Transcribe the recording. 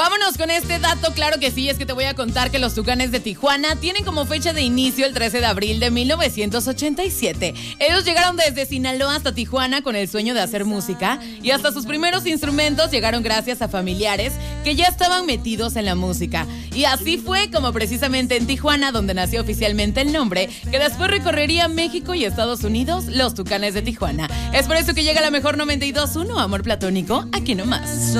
Vámonos con este dato, claro que sí, es que te voy a contar que los Tucanes de Tijuana tienen como fecha de inicio el 13 de abril de 1987. Ellos llegaron desde Sinaloa hasta Tijuana con el sueño de hacer música y hasta sus primeros instrumentos llegaron gracias a familiares que ya estaban metidos en la música. Y así fue como precisamente en Tijuana, donde nació oficialmente el nombre, que después recorrería México y Estados Unidos, los Tucanes de Tijuana. Es por eso que llega la mejor 92.1, Amor Platónico, aquí nomás.